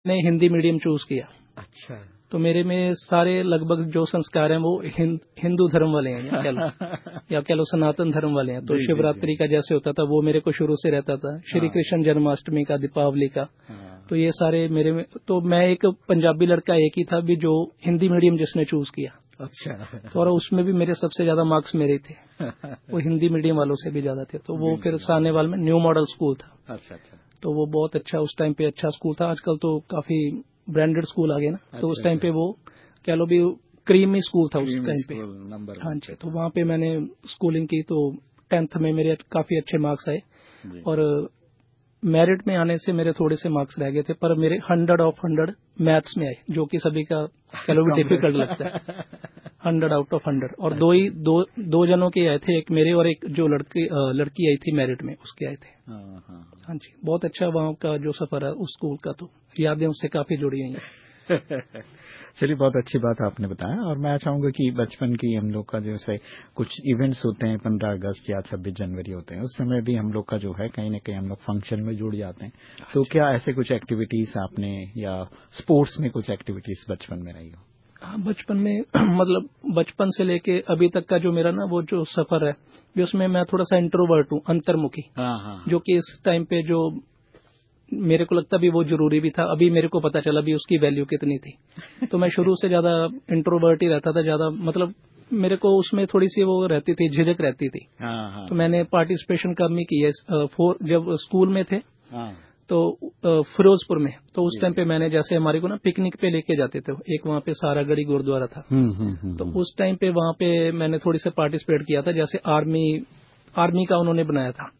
मैंने Hindi medium choose किया। अच्छा। तो मेरे में सारे लगभग जो संस्कार हैं वो हिंदू धर्म वाले हैं, या कह लो सनातन धर्म वाले हैं। तो शिवरात्रि का जैसे होता था वो मेरे को शुरू से रहता था, श्री कृष्ण जन्माष्टमी का, दीपावली का। तो ये सारे मेरे में, तो मैं एक पंजाबी लड़का एक ही था भी जो हिंदी मीडियम जिसने चूज किया। अच्छा। तो और उसमें भी मेरे सबसे ज्यादा मार्क्स मेरे थे, वो हिंदी मीडियम वालों से भी ज्यादा थे। तो वो फिर सानेवाल में न्यू मॉडल स्कूल था। अच्छा अच्छा। तो वो बहुत अच्छा, उस टाइम पे अच्छा स्कूल था। आजकल तो काफी ब्रांडेड स्कूल आ गए ना। तो उस टाइम पे वो कह लो भी क्रीमी स्कूल था उस टाइम पे। हाँ जी। तो वहाँ पे मैंने स्कूलिंग की। तो 10th में मेरे काफी अच्छे मार्क्स आए और मेरिट में आने से मेरे थोड़े से मार्क्स रह गए थे, पर मेरे 100 ऑफ 100 मैथ्स में आए, जो कि सभी का कह लो भी डिफिकल्ट लगता है। 100 आउट ऑफ 100। और दो जनों के आए थे, एक मेरे और एक जो लड़की आई थी मेरिट में, उसके आए थे। हाँ जी। बहुत अच्छा वहाँ का जो सफर है उस स्कूल का, तो यादें उससे काफी जुड़ी हुई हैं। चलिए, बहुत अच्छी बात आपने बताया। और मैं चाहूंगा कि बचपन की हम लोग का जैसे कुछ इवेंट्स होते हैं, 15 अगस्त या 26 जनवरी होते हैं, उस समय भी हम लोग का जो है कहीं न कहीं हम लोग फंक्शन में जुड़ जाते हैं। तो क्या ऐसे कुछ एक्टिविटीज आपने, या स्पोर्ट्स में कुछ एक्टिविटीज बचपन में रही हो? हाँ, बचपन में मतलब बचपन से लेके अभी तक का जो मेरा ना वो जो सफर है, भी उसमें मैं थोड़ा सा इंट्रोवर्ट हूँ, अंतर्मुखी। जो कि इस टाइम पे जो मेरे को लगता भी वो जरूरी भी था। अभी मेरे को पता चला भी उसकी वैल्यू कितनी थी। तो मैं शुरू से ज्यादा इंट्रोवर्ट ही रहता था, ज्यादा मतलब मेरे को उसमें थोड़ी सी वो रहती थी, झिझक रहती थी। तो मैंने पार्टिसिपेशन कम ही की है। जब स्कूल में थे तो फिरोजपुर में, तो उस टाइम पे मैंने, जैसे हमारे को ना पिकनिक पे लेके जाते थे, एक वहाँ पे सारागढ़ी गुरुद्वारा था। तो उस टाइम पे वहाँ पे मैंने थोड़ी से पार्टिसिपेट किया था। जैसे आर्मी का उन्होंने बनाया था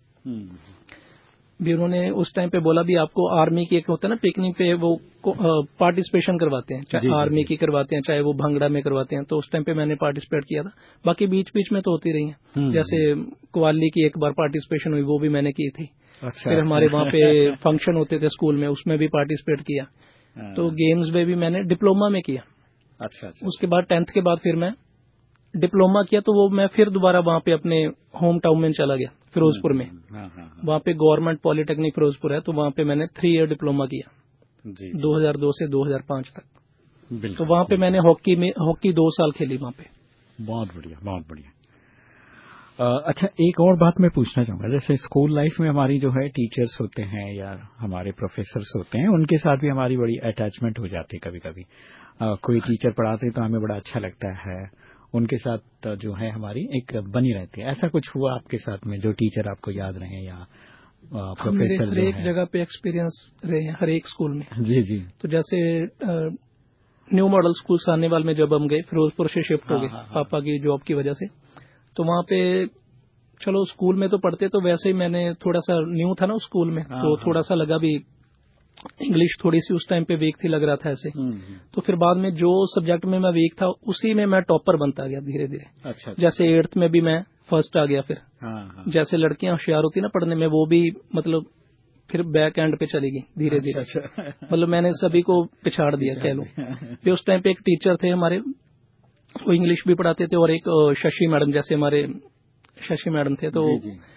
भी। उन्होंने उस टाइम पे बोला भी आपको आर्मी की, एक होता है ना पिकनिक पे वो पार्टिसिपेशन करवाते हैं, चाहे आर्मी की करवाते हैं चाहे वो भांगड़ा में करवाते हैं। तो उस टाइम पे मैंने पार्टिसिपेट किया था। बाकी बीच बीच में तो होती रही है। जैसे कव्वाली की एक बार पार्टिसिपेशन हुई, वो भी मैंने की थी। अच्छा। फिर हमारे वहाँ पे फंक्शन होते थे स्कूल में, उसमें भी पार्टिसिपेट किया। तो गेम्स में भी मैंने डिप्लोमा में किया। अच्छा। उसके बाद 10th के बाद फिर मैं डिप्लोमा किया। तो वो मैं फिर दोबारा वहाँ पे अपने होम टाउन में चला गया, फिरोजपुर में। वहाँ पे गवर्नमेंट पॉलिटेक्निक फिरोजपुर है, तो वहाँ पे मैंने 3 ईयर डिप्लोमा किया 2002 से 2005 तक। तो वहाँ पे मैंने हॉकी 2 साल खेली वहाँ पे। बहुत बढ़िया, बहुत बढ़िया। अच्छा, एक और बात मैं पूछना चाहूंगा। जैसे स्कूल लाइफ में हमारी जो है टीचर्स होते हैं या हमारे प्रोफेसर्स होते हैं, उनके साथ भी हमारी बड़ी अटैचमेंट हो जाती है कभी कभी। कोई टीचर पढ़ाते तो हमें बड़ा अच्छा लगता है, उनके साथ जो है हमारी एक बनी रहती है। ऐसा कुछ हुआ आपके साथ में, जो टीचर आपको याद रहे या प्रोफेसर? मेरे हर एक जगह पे एक्सपीरियंस रहे हैं, हर एक स्कूल में। जी जी। तो जैसे न्यू मॉडल स्कूल सानेवाल में जब हम गए, फिरोजपुर से शिफ्ट हो गए पापा की जॉब की वजह से, तो वहाँ पे चलो स्कूल में तो पढ़ते, तो वैसे ही मैंने थोड़ा सा न्यू था ना उस स्कूल में, तो थोड़ा सा लगा भी इंग्लिश थोड़ी सी उस टाइम पे वीक थी, लग रहा था ऐसे। तो फिर बाद में जो सब्जेक्ट में मैं वीक था उसी में मैं टॉपर बनता गया धीरे धीरे। अच्छा। जैसे 8th में भी मैं फर्स्ट आ गया। फिर जैसे लड़कियां होशियार होती ना पढ़ने में, वो भी मतलब फिर बैक एंड पे चली गई धीरे धीरे। मतलब मैंने सभी को पिछाड़ दिया कह लो। फिर उस टाइम पे एक टीचर थे हमारे, वो इंग्लिश भी पढ़ाते थे, और एक शशि मैडम, जैसे हमारे शशि मैडम थे, तो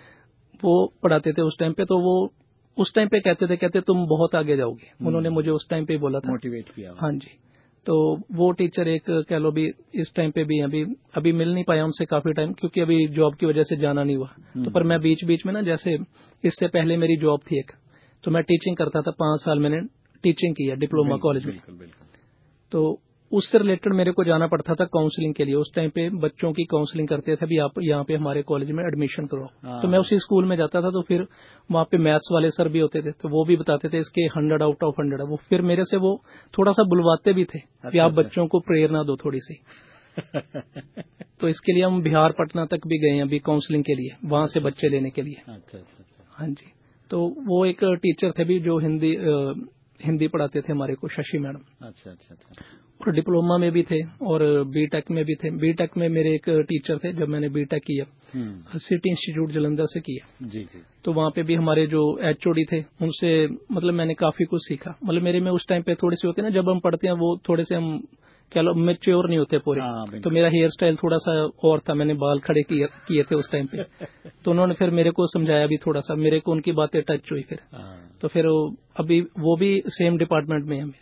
वो पढ़ाते थे उस टाइम पे। तो वो उस टाइम पे कहते तुम बहुत आगे जाओगे। उन्होंने मुझे उस टाइम पे बोला था, मोटिवेट किया। हाँ जी। तो वो टीचर एक कह लो भी इस टाइम पे भी अभी मिल नहीं पाया उनसे काफी टाइम, क्योंकि अभी जॉब की वजह से जाना नहीं हुआ। तो पर मैं बीच बीच में ना, जैसे इससे पहले मेरी जॉब थी एक, तो मैं टीचिंग करता था। 5 साल मैंने टीचिंग की है डिप्लोमा कॉलेज में। तो उससे रिलेटेड मेरे को जाना पड़ता था काउंसलिंग के लिए। उस टाइम पे बच्चों की काउंसलिंग करते थे, भी आप यहाँ पे हमारे कॉलेज में एडमिशन करो। तो मैं उसी स्कूल में जाता था। तो फिर वहाँ पे मैथ्स वाले सर भी होते थे, तो वो भी बताते थे इसके 100 आउट ऑफ 100 है। वो फिर मेरे से वो थोड़ा सा बुलवाते भी थे कि आप बच्चों को प्रेरणा दो थोड़ी सी। तो इसके लिए हम बिहार पटना तक भी गए अभी काउंसलिंग के लिए, वहां से बच्चे लेने के लिए। हाँ जी। तो वो एक टीचर थे भी जो हिंदी पढ़ाते थे हमारे को, शशि मैडम। अच्छा। और डिप्लोमा में भी थे और बीटेक में भी थे। बीटेक में मेरे एक टीचर थे, जब मैंने बीटेक किया सिटी इंस्टीट्यूट जालंधर से किया। जी। तो वहाँ पे भी हमारे जो एचओडी थे, उनसे मतलब मैंने काफी कुछ सीखा। मतलब मेरे में उस टाइम पे थोड़ी सी होती है ना, जब हम पढ़ते हैं वो थोड़े से हम कह लो मेच्योर नहीं होते पूरे। तो मेरा हेयर स्टाइल थोड़ा सा और था, मैंने बाल खड़े किए थे उस टाइम पे। तो उन्होंने फिर मेरे को समझाया भी थोड़ा सा, मेरे को उनकी बातें टच हुई फिर। तो फिर अभी वो भी सेम डिपार्टमेंट में है मेरे।